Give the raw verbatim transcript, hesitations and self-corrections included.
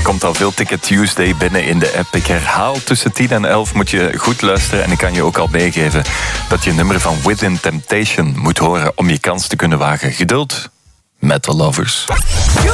komt al veel Ticket Tuesday binnen in de app. Ik herhaal, tussen tien en elf moet je goed luisteren. En ik kan je ook al meegeven dat je nummer van Within Temptation moet horen om je kans te kunnen wagen. Geduld, Metal Lovers.